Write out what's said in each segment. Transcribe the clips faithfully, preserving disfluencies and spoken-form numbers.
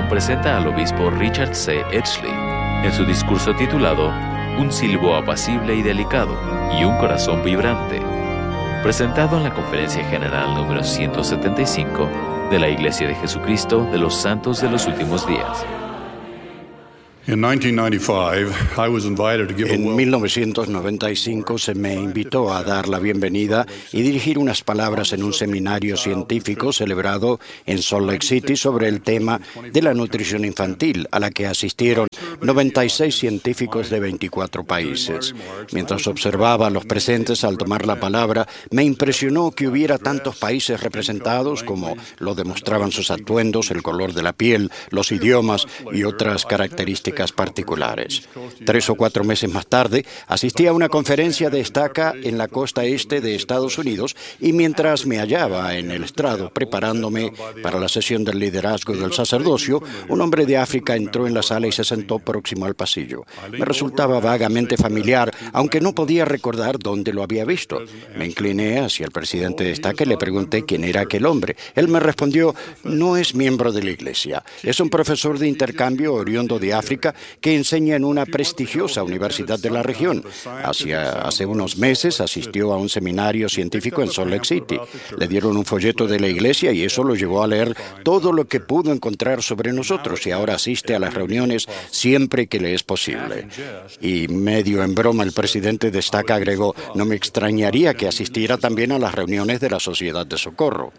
presenta al obispo Richard C. Edgley en su discurso titulado Un silbo apacible y delicado y un corazón vibrante, presentado en la Conferencia General número ciento setenta y cinco de la Iglesia de Jesucristo de los Santos de los Últimos Días. En mil novecientos noventa y cinco se me invitó a dar la bienvenida y dirigir unas palabras en un seminario científico celebrado en Salt Lake City sobre el tema de la nutrición infantil, a la que asistieron noventa y seis científicos de veinticuatro países. Mientras observaba a los presentes al tomar la palabra, me impresionó que hubiera tantos países representados como lo demostraban sus atuendos, el color de la piel, los idiomas y otras características particulares. Tres o cuatro meses más tarde, asistí a una conferencia de estaca en la costa este de Estados Unidos y mientras me hallaba en el estrado preparándome para la sesión del liderazgo del sacerdocio, un hombre de África entró en la sala y se sentó próximo al pasillo. Me resultaba vagamente familiar, aunque no podía recordar dónde lo había visto. Me incliné hacia el presidente de estaca y le pregunté quién era aquel hombre. Él me respondió: no es miembro de la iglesia, es un profesor de intercambio oriundo de África que enseña en una prestigiosa universidad de la región. Hacia, hace unos meses asistió a un seminario científico en Salt Lake City. Le dieron un folleto de la iglesia y eso lo llevó a leer todo lo que pudo encontrar sobre nosotros y ahora asiste a las reuniones siempre que le es posible. Y medio en broma el presidente de estaca agregó: no me extrañaría que asistiera también a las reuniones de la Sociedad de Socorro.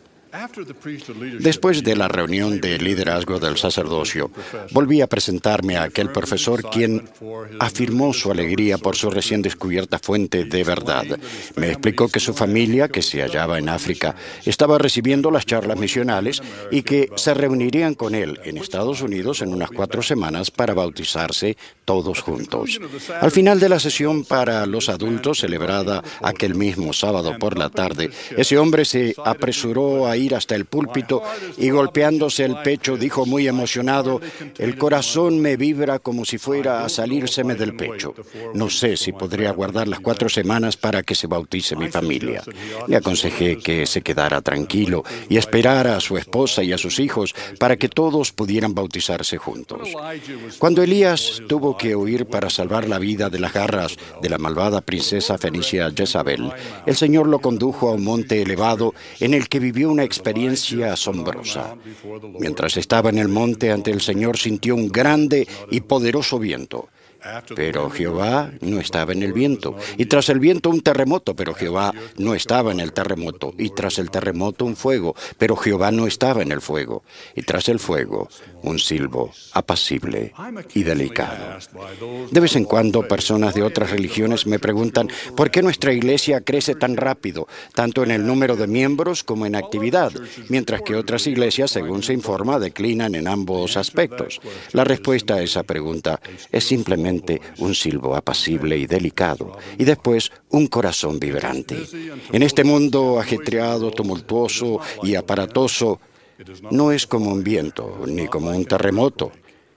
Después de la reunión de liderazgo del sacerdocio, volví a presentarme a aquel profesor quien afirmó su alegría por su recién descubierta fuente de verdad. Me explicó que su familia, que se hallaba en África, estaba recibiendo las charlas misionales y que se reunirían con él en Estados Unidos en unas cuatro semanas para bautizarse todos juntos. Al final de la sesión para los adultos, celebrada aquel mismo sábado por la tarde, ese hombre se apresuró a ir hasta el púlpito y golpeándose el pecho dijo muy emocionado: el corazón me vibra como si fuera a salírseme del pecho. No sé si podría aguardar las cuatro semanas para que se bautice mi familia. Le aconsejé que se quedara tranquilo y esperara a su esposa y a sus hijos para que todos pudieran bautizarse juntos. Cuando Elías tuvo que huir para salvar la vida de las garras de la malvada princesa fenicia Jezabel, el Señor lo condujo a un monte elevado en el que vivió una experiencia asombrosa. Mientras estaba en el monte ante el Señor, sintió un grande y poderoso viento. Pero Jehová no estaba en el viento, y tras el viento un terremoto, pero Jehová no estaba en el terremoto, y tras el terremoto un fuego, pero Jehová no estaba en el fuego, y tras el fuego un silbo apacible y delicado. De vez en cuando personas de otras religiones me preguntan por qué nuestra iglesia crece tan rápido, tanto en el número de miembros como en actividad, mientras que otras iglesias, según se informa, declinan en ambos aspectos. La respuesta a esa pregunta es simplemente un silbo apacible y delicado, y después un corazón vibrante. En este mundo ajetreado, tumultuoso y aparatoso, no es como un viento, ni como un terremoto,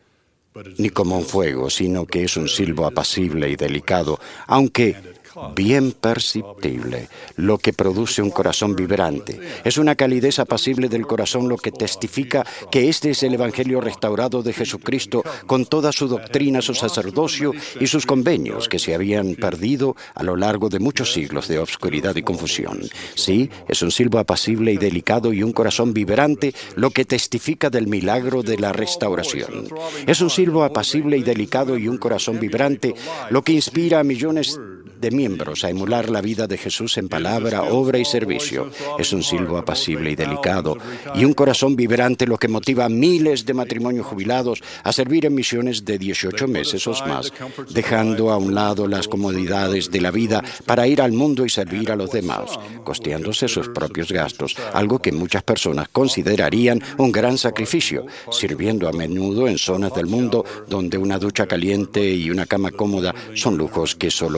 ni como un fuego, sino que es un silbo apacible y delicado, aunque bien perceptible, lo que produce un corazón vibrante. Es una calidez apacible del corazón lo que testifica que este es el Evangelio restaurado de Jesucristo con toda su doctrina, su sacerdocio y sus convenios que se habían perdido a lo largo de muchos siglos de obscuridad y confusión. Sí, es un silbo apacible y delicado y un corazón vibrante lo que testifica del milagro de la restauración. Es un silbo apacible y delicado y un corazón vibrante lo que inspira a millones de miembros a emular la vida de Jesús en palabra, obra y servicio. Es un silbo apacible y delicado y un corazón vibrante lo que motiva a miles de matrimonios jubilados a servir en misiones de dieciocho meses o más, dejando a un lado las comodidades de la vida para ir al mundo y servir a los demás, costeándose sus propios gastos, algo que muchas personas considerarían un gran sacrificio, sirviendo a menudo en zonas del mundo donde una ducha caliente y una cama cómoda son lujos que solo quedan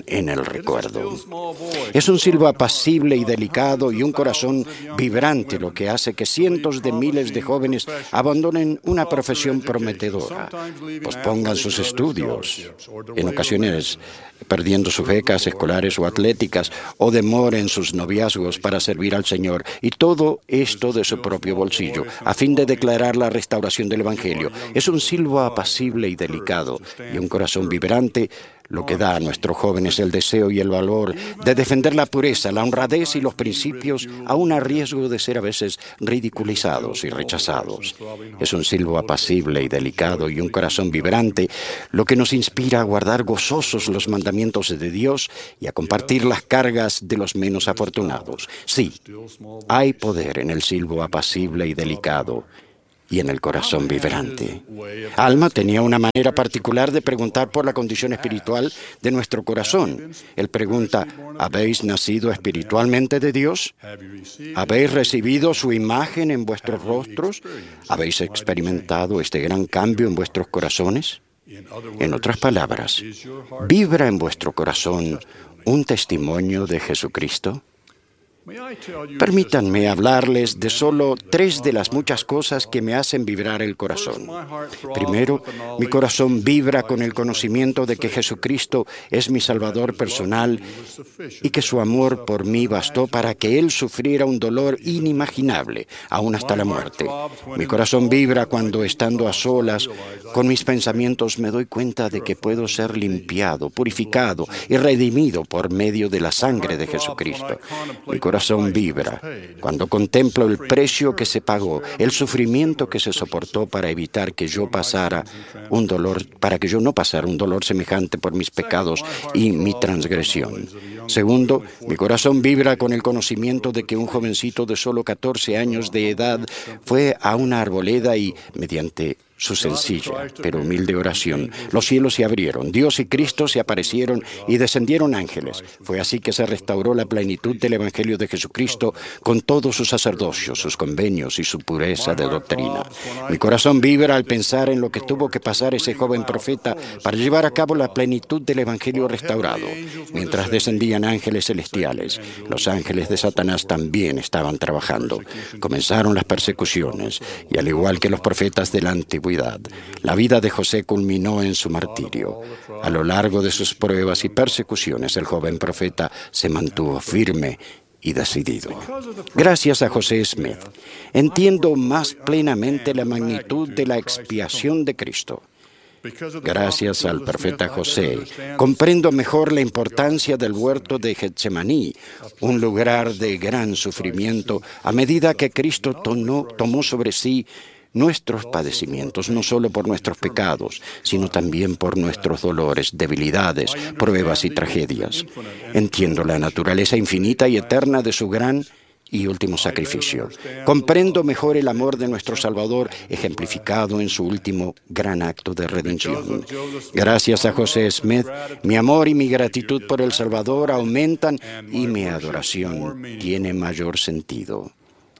viven en el recuerdo. Es un silbo apacible y delicado y un corazón vibrante lo que hace que cientos de miles de jóvenes abandonen una profesión prometedora, pospongan sus estudios, en ocasiones perdiendo sus becas escolares o atléticas, o demoren sus noviazgos para servir al Señor, y todo esto de su propio bolsillo, a fin de declarar la restauración del Evangelio. Es un silbo apacible y delicado, y un corazón vibrante lo que da a nuestros jóvenes el deseo y el valor de defender la pureza, la honradez y los principios, aun a riesgo de ser a veces ridiculizados y rechazados. Es un silbo apacible y delicado y un corazón vibrante lo que nos inspira a guardar gozosos los mandamientos de Dios y a compartir las cargas de los menos afortunados. Sí, hay poder en el silbo apacible y delicado y en el corazón vibrante. Alma tenía una manera particular de preguntar por la condición espiritual de nuestro corazón. Él pregunta, ¿habéis nacido espiritualmente de Dios? ¿Habéis recibido su imagen en vuestros rostros? ¿Habéis experimentado este gran cambio en vuestros corazones? En otras palabras, ¿vibra en vuestro corazón un testimonio de Jesucristo? Permítanme hablarles de solo tres de las muchas cosas que me hacen vibrar el corazón. Primero, mi corazón vibra con el conocimiento de que Jesucristo es mi Salvador personal y que su amor por mí bastó para que Él sufriera un dolor inimaginable, aún hasta la muerte. Mi corazón vibra cuando, estando a solas con mis pensamientos, me doy cuenta de que puedo ser limpiado, purificado y redimido por medio de la sangre de Jesucristo. Mi Mi corazón vibra cuando contemplo el precio que se pagó, el sufrimiento que se soportó para evitar que yo pasara un dolor, para que yo no pasara un dolor semejante por mis pecados y mi transgresión. Segundo, mi corazón vibra con el conocimiento de que un jovencito de solo catorce años de edad fue a una arboleda y, mediante su sencilla pero humilde oración, los cielos se abrieron, Dios y Cristo se aparecieron y descendieron ángeles. Fue así que se restauró la plenitud del Evangelio de Jesucristo con todo su sacerdocio, sus convenios y su pureza de doctrina. Mi corazón vibra al pensar en lo que tuvo que pasar ese joven profeta para llevar a cabo la plenitud del Evangelio restaurado. Mientras descendían ángeles celestiales, los ángeles de Satanás también estaban trabajando. Comenzaron las persecuciones y, al igual que los profetas de la antigüedad, la vida de José culminó en su martirio. A lo largo de sus pruebas y persecuciones, el joven profeta se mantuvo firme y decidido. Gracias a José Smith, entiendo más plenamente la magnitud de la expiación de Cristo. Gracias al profeta José, comprendo mejor la importancia del huerto de Getsemaní, un lugar de gran sufrimiento, a medida que Cristo tomó, tomó sobre sí nuestros padecimientos, no solo por nuestros pecados, sino también por nuestros dolores, debilidades, pruebas y tragedias. Entiendo la naturaleza infinita y eterna de su gran y último sacrificio. Comprendo mejor el amor de nuestro Salvador, ejemplificado en su último gran acto de redención. Gracias a José Smith, mi amor y mi gratitud por el Salvador aumentan y mi adoración tiene mayor sentido.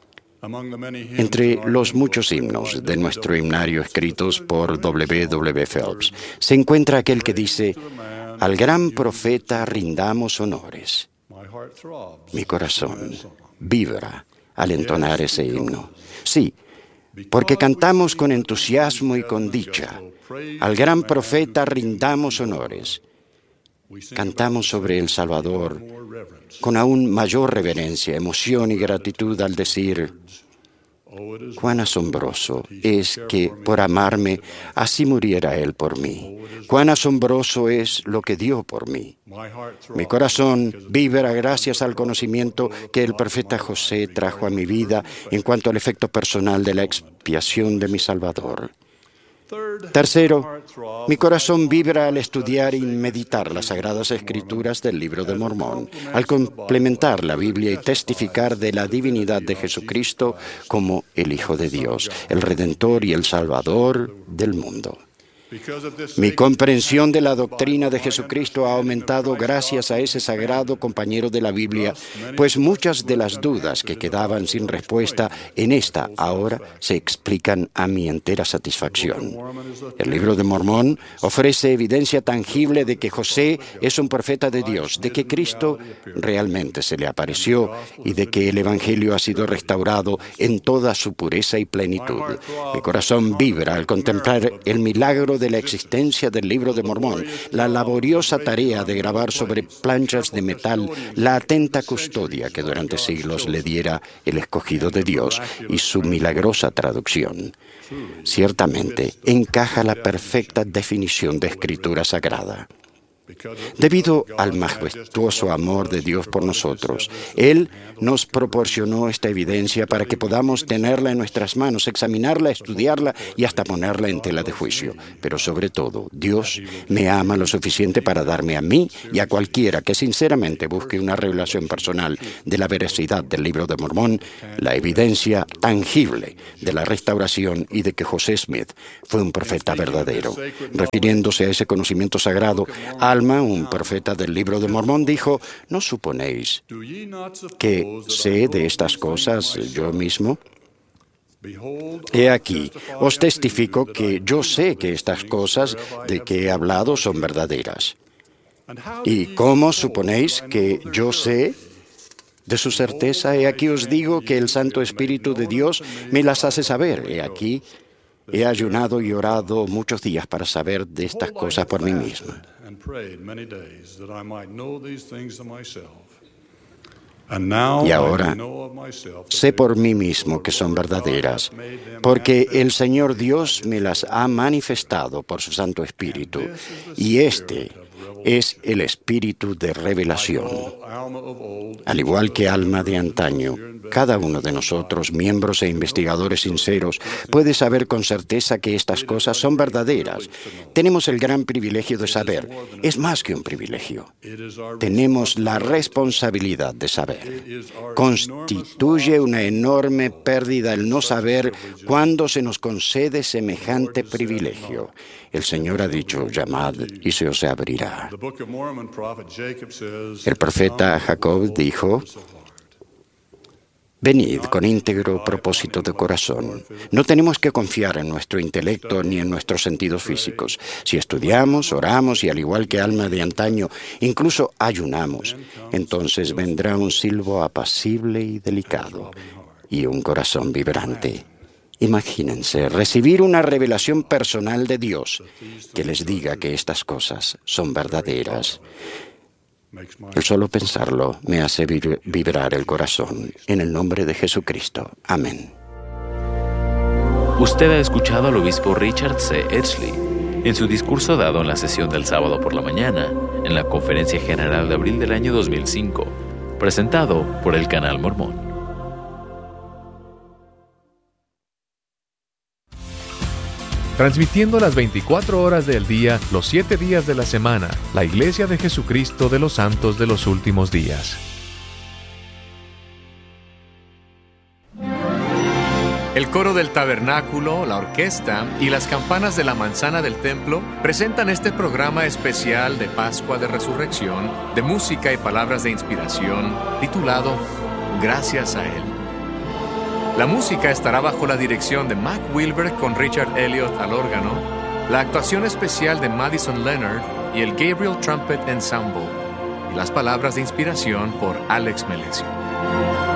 Entre los muchos himnos de nuestro himnario escritos por W W Phelps, se encuentra aquel que dice, al gran profeta rindamos honores. Mi corazón vibra al entonar ese himno. Sí, porque cantamos con entusiasmo y con dicha. Al gran profeta rindamos honores. Cantamos sobre el Salvador con aún mayor reverencia, emoción y gratitud al decir, cuán asombroso es que por amarme así muriera Él por mí. Cuán asombroso es lo que dio por mí. Mi corazón vibra gracias al conocimiento que el profeta José trajo a mi vida en cuanto al efecto personal de la expiación de mi Salvador. Tercero, mi corazón vibra al estudiar y meditar las Sagradas Escrituras del Libro de Mormón, al complementar la Biblia y testificar de la divinidad de Jesucristo como el Hijo de Dios, el Redentor y el Salvador del mundo. Mi comprensión de la doctrina de Jesucristo ha aumentado gracias a ese sagrado compañero de la Biblia, pues muchas de las dudas que quedaban sin respuesta en esta ahora se explican a mi entera satisfacción. El Libro de Mormón ofrece evidencia tangible de que José es un profeta de Dios, de que Cristo realmente se le apareció y de que el Evangelio ha sido restaurado en toda su pureza y plenitud. Mi corazón vibra al contemplar el milagro de la existencia del Libro de Mormón, la laboriosa tarea de grabar sobre planchas de metal la atenta custodia que durante siglos le diera el escogido de Dios y su milagrosa traducción. Ciertamente, encaja la perfecta definición de Escritura Sagrada. Debido al majestuoso amor de Dios por nosotros, Él nos proporcionó esta evidencia para que podamos tenerla en nuestras manos, examinarla, estudiarla y hasta ponerla en tela de juicio. Pero sobre todo, Dios me ama lo suficiente para darme a mí y a cualquiera que sinceramente busque una revelación personal de la veracidad del Libro de Mormón, la evidencia tangible de la restauración y de que José Smith fue un profeta verdadero. Refiriéndose a ese conocimiento sagrado, Alma, un profeta del Libro de Mormón, dijo: ¿no suponéis que sé de estas cosas yo mismo? He aquí, os testifico que yo sé que estas cosas de que he hablado son verdaderas. ¿Y cómo suponéis que yo sé de su certeza? He aquí os digo que el Santo Espíritu de Dios me las hace saber. He aquí, he ayunado y orado muchos días para saber de estas cosas por mí misma. Y ahora sé por mí mismo que son verdaderas, porque el Señor Dios me las ha manifestado por su Santo Espíritu, y este es el espíritu de revelación. Al igual que Alma de antaño, cada uno de nosotros, miembros e investigadores sinceros, puede saber con certeza que estas cosas son verdaderas. Tenemos el gran privilegio de saber. Es más que un privilegio. Tenemos la responsabilidad de saber. Constituye una enorme pérdida el no saber cuándo se nos concede semejante privilegio. El Señor ha dicho: llamad y se os abrirá. El profeta Jacob dijo: venid con íntegro propósito de corazón. No tenemos que confiar en nuestro intelecto ni en nuestros sentidos físicos. Si estudiamos, oramos y al igual que Alma de antaño, incluso ayunamos, entonces vendrá un silbo apacible y delicado y un corazón vibrante. Imagínense recibir una revelación personal de Dios que les diga que estas cosas son verdaderas. El solo pensarlo me hace vibrar el corazón. En el nombre de Jesucristo. Amén. Usted ha escuchado al obispo Richard C. Edgley en su discurso dado en la sesión del sábado por la mañana, en la Conferencia General de abril del año dos mil cinco, presentado por el Canal Mormón. Transmitiendo las veinticuatro horas del día, los siete días de la semana, la Iglesia de Jesucristo de los Santos de los Últimos Días. El coro del tabernáculo, la orquesta y las campanas de la manzana del templo presentan este programa especial de Pascua de Resurrección, de música y palabras de inspiración, titulado Gracias a Él. La música estará bajo la dirección de Mac Wilber con Richard Elliott al órgano, la actuación especial de Madison Leonard y el Gabriel Trumpet Ensemble, y las palabras de inspiración por Alex Melesio.